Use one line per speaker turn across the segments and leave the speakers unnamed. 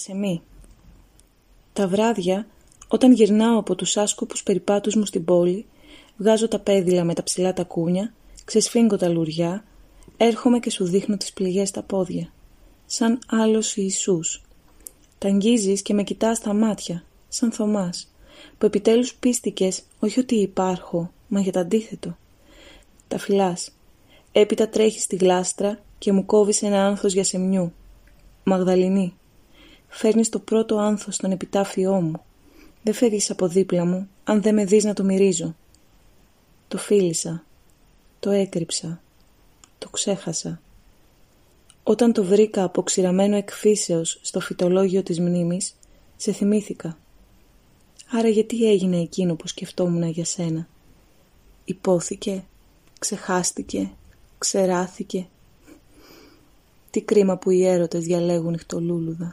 Σεμί. Τα βράδια, όταν γυρνάω από τους άσκοπους περιπάτους μου στην πόλη, βγάζω τα πέδιλα με τα ψηλά τακούνια, ξεσφίγγω τα λουριά, έρχομαι και σου δείχνω τις πληγές στα πόδια, σαν άλλος Ιησούς. Τα αγγίζεις και με κοιτάς στα μάτια, σαν Θωμάς, που επιτέλους πίστηκες όχι ότι υπάρχω, μα για το αντίθετο. Τα φυλάς. Έπειτα τρέχεις στη γλάστρα και μου κόβεις ένα άνθος για σεμνιού. Μαγδαληνή. Φέρνεις το πρώτο άνθος στον επιτάφιό μου. Δεν φεύγεις από δίπλα μου, αν δεν με δεις να το μυρίζω. Το φίλησα. Το έκρυψα. Το ξέχασα. Όταν το βρήκα αποξηραμένο εκφύσεως στο φυτολόγιο της μνήμης, σε θυμήθηκα. Άρα γιατί έγινε εκείνο που σκεφτόμουν για σένα? Υπόθηκε, ξεχάστηκε, ξεράθηκε. Τι κρίμα που οι έρωτες διαλέγουν νυχτολούλουδα.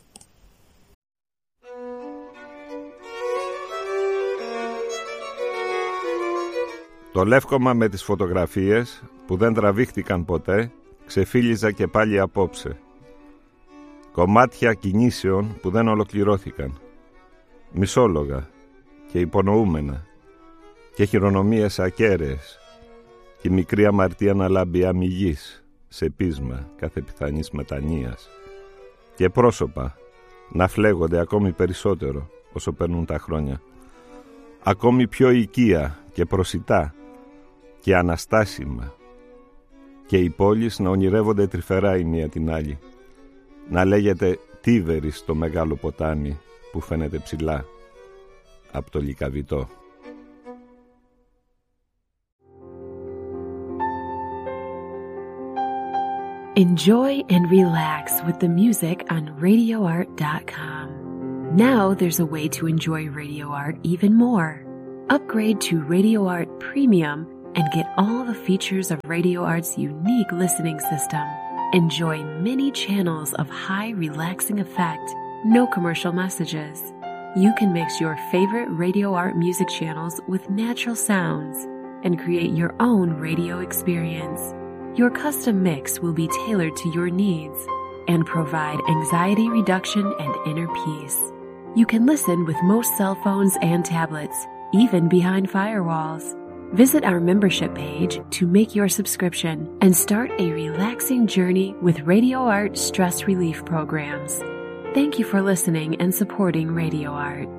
Το λεύκομα με τις φωτογραφίες που δεν τραβήχτηκαν ποτέ ξεφύλιζα και πάλι απόψε. Κομμάτια κινήσεων που δεν ολοκληρώθηκαν. Μισόλογα και υπονοούμενα και χειρονομίες ακέραιες και μικρή αμαρτία να λάμπει αμυγής σε πείσμα κάθε πιθανής μετανοίας και πρόσωπα να φλέγονται ακόμη περισσότερο όσο περνούν τα χρόνια, ακόμη πιο οικία και προσιτά και αναστάσιμα, και οι πόλεις να ονειρεύονται τρυφερά η μία την άλλη, να λέγεται Τίβερης το μεγάλο ποτάμι που φαίνεται ψηλά από το Λυκαβητό.
Enjoy and relax with the music on RadioArt.com. Now there's a way to enjoy Radio Art even more. Upgrade to Radio Art Premium and get all the features of Radio Art's unique listening system. Enjoy many channels of high relaxing effect, no commercial messages. You can mix your favorite Radio Art music channels with natural sounds and create your own radio experience. Your custom mix will be tailored to your needs and provide anxiety reduction and inner peace. You can listen with most cell phones and tablets, even behind firewalls. Visit our membership page to make your subscription and start a relaxing journey with Radio Art stress relief programs. Thank you for listening and supporting Radio Art.